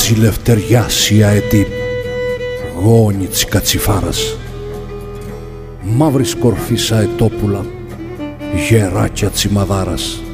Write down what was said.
γκάζι λευτεριάς η αετή, γόνι της κατσιφάρας, μαύρης κορφής αετόπουλα, γεράκια τσιμαδάρας.